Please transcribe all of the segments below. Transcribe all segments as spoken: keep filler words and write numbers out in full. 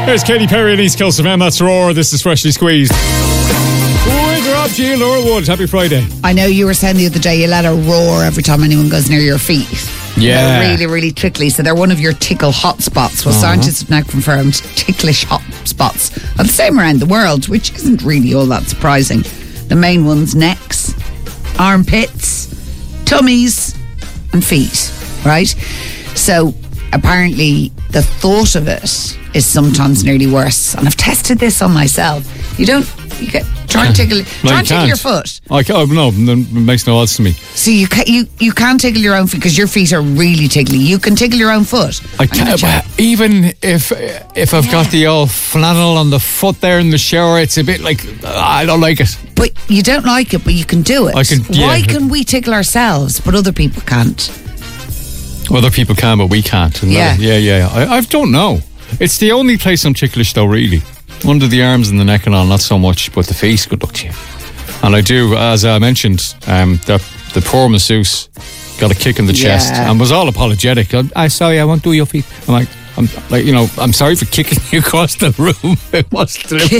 There's Katy Perry and East Coast of M. That's Roar. This is Freshly Squeezed. With Rob G and Laura Wood. Happy Friday. I know you were saying the other day you let her roar every time anyone goes near your feet. Yeah. They're really, really tickly. So they're one of your tickle hotspots. Well, uh-huh. Scientists have now confirmed ticklish hotspots are the same around the world, which isn't really all that surprising. The main ones: necks, armpits, tummies, and feet. Right? So apparently the thought of it is sometimes nearly worse. And I've tested this on myself. You don't, you get, try and tickle, no, try and tickle your foot. I can't, oh, no, it makes no odds to me. So you can, you, you can tickle your own feet because your feet are really tickly. You can tickle your own foot. I can't, even if if I've yeah. got the old flannel on the foot there in the shower, it's a bit like, uh, I don't like it. But you don't like it, but you can do it. I can, yeah. Why can we tickle ourselves, but other people can't? Other people can, but we can't. Yeah. That, yeah, yeah. I, I don't know. It's the only place I'm ticklish though, really. Under the arms and the neck and all, not so much, but the face, good luck to you. And I do, as I mentioned, um, the, the poor masseuse got a kick in the yeah. chest and was all apologetic. I'm I, sorry, I won't do your feet. I'm like, I'm like, you know, I'm sorry for kicking you across the room. It was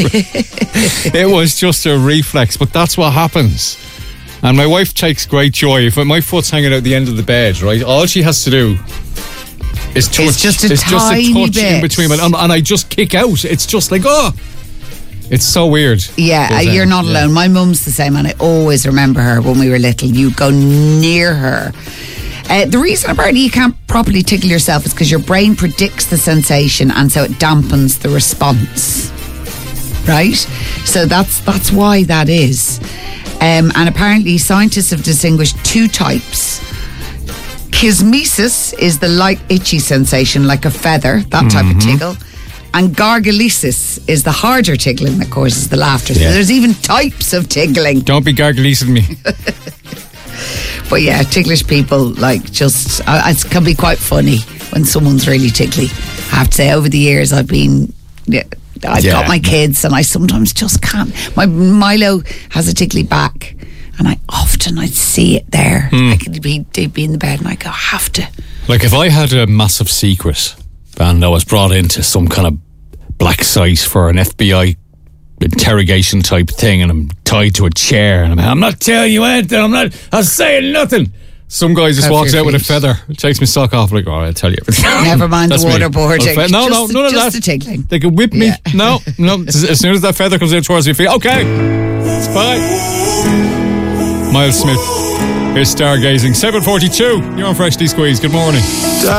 it was just a reflex, but that's what happens. And my wife takes great joy. If my foot's hanging out the end of the bed, right, all she has to do is touch. It's just a it's tiny just a touch bit. in between, and, and I just kick out. It's just like, oh, it's so weird. Yeah, you're um, not yeah. alone. My mum's the same, and I always remember her when we were little. You go near her. Uh, the reason apparently you can't properly tickle yourself is because your brain predicts the sensation, and so it dampens the response. Right? So that's that's why that is. Um, and apparently scientists have distinguished two types. Kismesis is the light itchy sensation like a feather, that type mm-hmm. of tickle. And gargalesis is the harder tickling that causes the laughter. Yeah. So there's even types of tickling. Don't be gargaleasing me. But yeah, ticklish people, like, just, uh, it can be quite funny when someone's really tickly. I have to say, over the years I've been... Yeah, I've yeah. got my kids and I sometimes just can't. My Milo has a tickly back and I often I'd see it there. Mm. I could be, they'd be in the bed and I go, I have to. Like if I had a massive secret and I was brought into some kind of black site for an F B I interrogation type thing and I'm tied to a chair and I'm, I'm not telling you anything, I'm not, I'm saying nothing. Some guy just walks out with a feather, takes my sock off, like, oh, I'll tell you everything. Never mind the waterboarding. Fe- no, just, no, none of just that. the tickling. They can whip me. Yeah. No, no. As soon as that feather comes out towards your feet, okay, it's fine. Miles Smith, here's Stargazing. seven forty-two, you're on Freshly Squeezed. Good morning.